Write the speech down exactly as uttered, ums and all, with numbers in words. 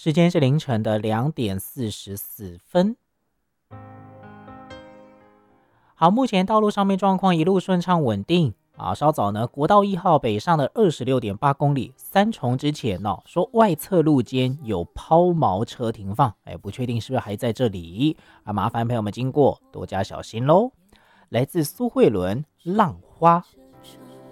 时间是凌晨的两点四十四分。好，目前道路上面状况一路顺畅稳定啊。稍早呢，国道一号北上的二十六点八公里，三重之前哦，说外侧路肩有抛锚车停放，哎，不确定是不是还在这里啊？麻烦朋友们经过多加小心喽。来自苏慧伦浪花